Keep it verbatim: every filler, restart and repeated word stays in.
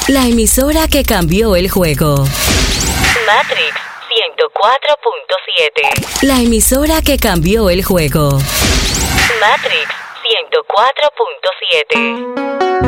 La emisora que cambió el juego. Matrix ciento cuatro punto siete. La emisora que cambió el juego. Matrix ciento cuatro punto siete.